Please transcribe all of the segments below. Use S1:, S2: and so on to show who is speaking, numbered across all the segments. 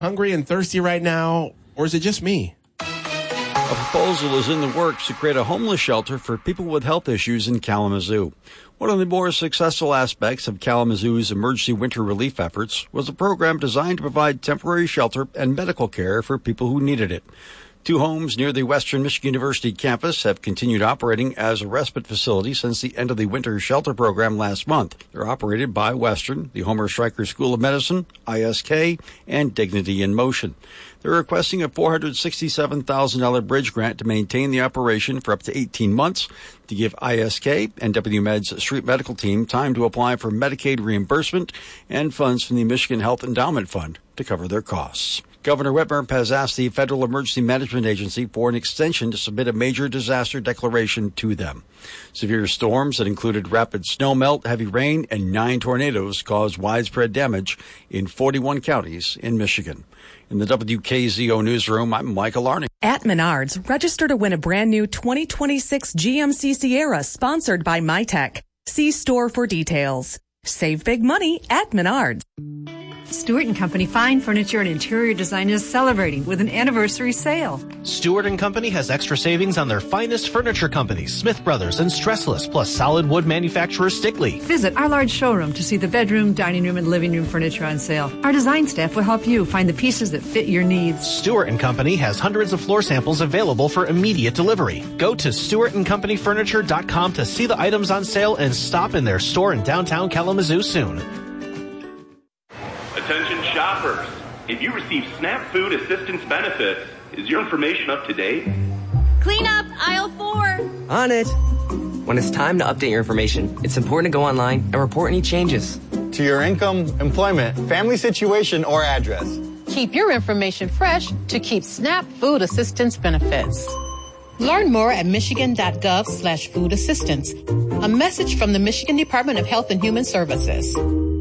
S1: hungry and thirsty right now, or is it just me?
S2: A proposal is in the works to create a homeless shelter for people with health issues in Kalamazoo. One of the more successful aspects of Kalamazoo's emergency winter relief efforts was a program designed to provide temporary shelter and medical care for people who needed it. 2 homes near the Western Michigan University campus have continued operating as a respite facility since the end of the winter shelter program last month. They're operated by Western, the Homer Stryker School of Medicine, ISK, and Dignity in Motion. They're requesting a $467,000 bridge grant to maintain the operation for up to 18 months to give ISK and WMed's street medical team time to apply for Medicaid reimbursement and funds from the Michigan Health Endowment Fund to cover their costs. Governor Whitmer has asked the Federal Emergency Management Agency for an extension to submit a major disaster declaration to them. Severe storms that included rapid snowmelt, heavy rain, and 9 tornadoes caused widespread damage in 41 counties in Michigan. In the WKZO newsroom, I'm Michael Arning.
S3: At Menards, register to win a brand new 2026 GMC Sierra sponsored by MyTech. See store for details. Save big money at Menards.
S4: Stewart & Company Fine Furniture and Interior Design is celebrating with an anniversary sale.
S5: Stewart & Company has extra savings on their finest furniture companies, Smith Brothers and Stressless, plus solid wood manufacturer Stickley.
S4: Visit our large showroom to see the bedroom, dining room, and living room furniture on sale. Our design staff will help you find the pieces that fit your needs.
S5: Stewart & Company has hundreds of floor samples available for immediate delivery. Go to StewartandCompanyFurniture.com to see the items on sale and stop in their store in downtown Kalamazoo soon.
S6: Attention shoppers, if you receive SNAP food assistance benefits, is your information up to date?
S7: Clean up aisle 4.
S8: On it. When it's time to update your information, it's important to go online and report any changes.
S9: To your income, employment, family situation, or address.
S10: Keep your information fresh to keep SNAP food assistance benefits. Learn more at michigan.gov/food assistance. A message from the Michigan Department of Health and Human Services.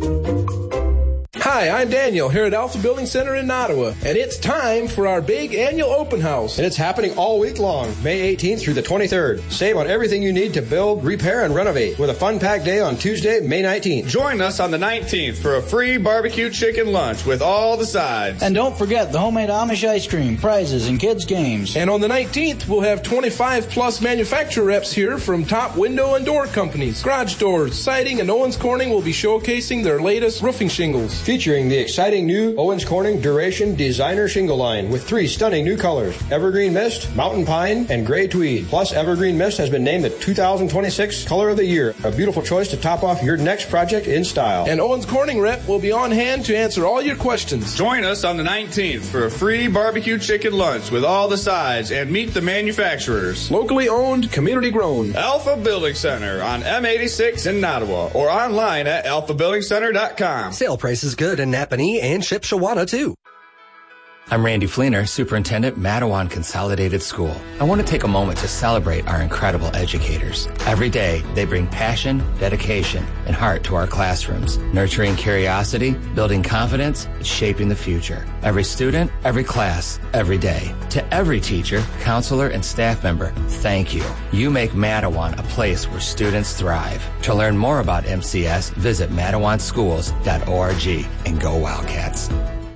S11: Hi, I'm Daniel here at Alpha Building Center in Ottawa, and it's time for our big annual open house.
S12: And it's happening all week long, May 18th through the 23rd. Save on everything you need to build, repair, and renovate with a fun-packed day on Tuesday, May 19th.
S13: Join us on the 19th for a free barbecue chicken lunch with all the sides.
S14: And don't forget the homemade Amish ice cream, prizes, and kids' games.
S11: And on the 19th, we'll have 25-plus manufacturer reps here from top window and door companies. Garage Doors, Siding, and Owens Corning will be showcasing their latest roofing shingles.
S12: Featuring the exciting new Owens Corning Duration Designer Shingle Line with 3 stunning new colors, Evergreen Mist, Mountain Pine, and Gray Tweed. Plus, Evergreen Mist has been named the 2026 Color of the Year, a beautiful choice to top off your next project in style.
S11: And Owens Corning rep will be on hand to answer all your questions.
S13: Join us on the 19th for a free barbecue chicken lunch with all the sides and meet the manufacturers.
S11: Locally owned, community grown.
S13: Alpha Building Center on M86 in Nottawa or online at alphabuildingcenter.com.
S15: Sale price is good in Napanee and Shipshewana too.
S16: I'm Randy Fleener, Superintendent, Matawan Consolidated School. I want to take a moment to celebrate our incredible educators. Every day, they bring passion, dedication, and heart to our classrooms, nurturing curiosity, building confidence, and shaping the future. Every student, every class, every day. To every teacher, counselor, and staff member, thank you. You make Matawan a place where students thrive. To learn more about MCS, visit MatawanSchools.org and go Wildcats.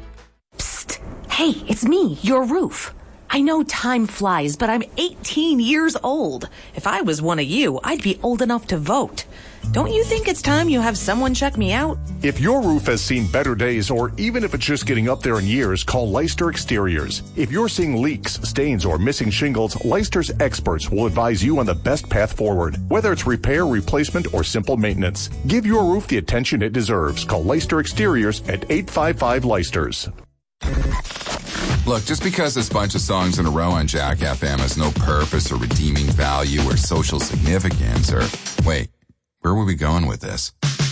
S3: Hey, it's me, your roof. I know time flies, but I'm 18 years old. If I was one of you, I'd be old enough to vote. Don't you think it's time you have someone check me out?
S17: If your roof has seen better days, or even if it's just getting up there in years, call Leister Exteriors. If you're seeing leaks, stains, or missing shingles, Leister's experts will advise you on the best path forward, whether it's repair, replacement, or simple maintenance. Give your roof the attention it deserves. Call Leister Exteriors at 855-Leisters.
S18: Look, just because this bunch of songs in a row on Jack FM has no purpose or redeeming value or social significance or... Wait, where were we going with this?